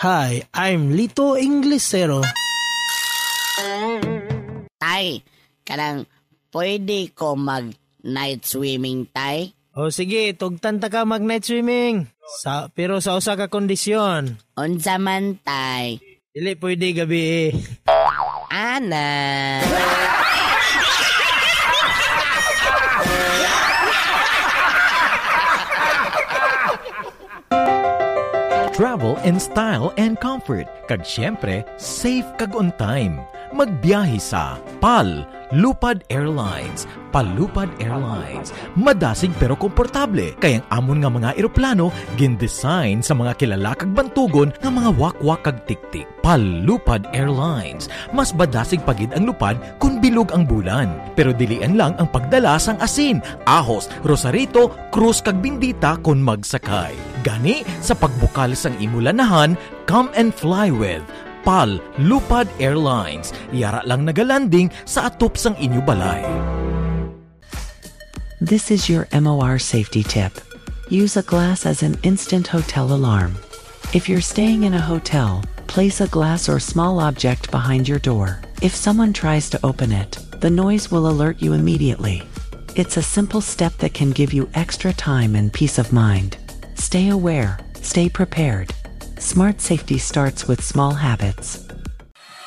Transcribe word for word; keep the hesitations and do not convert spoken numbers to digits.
Hi, I'm Lito Inglesero. Tay, kanang pwede ko mag-night swimming, tay? O sige, tugtan ta ka mag-night swimming. Sa, pero sa usa ka kondisyon. Unsa man, tay? Dili pwede gabi eh. Ana. Travel in style and comfort. Kag syempre, safe kag on time. Magbiyahe sa P A L Lupad Airlines. Palupad Airlines. Madasig pero komportable. Kayang amon nga mga eroplano gin-design sa mga kilala kag bantugon nga mga wakwak kag tiktik. Palupad Airlines. Mas badasig pagid ang lupad kung bilog ang bulan. Pero dilian lang ang pagdala sang asin, ahos, rosarito, krus kag bindita kon magsakay. Gani sa pagbukal sang imulanahan, come and fly with P A L Lupad Airlines. Yara lang nagalanding sa atop sang inyo balay. This is your M O R safety tip. Use a glass as an instant hotel alarm. If you're staying in a hotel, place a glass or small object behind your door. If someone tries to open it, the noise will alert you immediately. It's a simple step that can give you extra time and peace of mind. Stay aware, stay prepared. Smart safety starts with small habits.